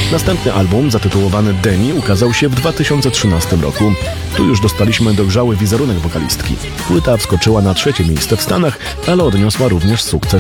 Następny album, zatytułowany Deni, ukazał się w 2013 roku. Tu już dostaliśmy dojrzały wizerunek wokalistki. Płyta wskoczyła na 3. miejsce w Stanach, ale odniosła również sukces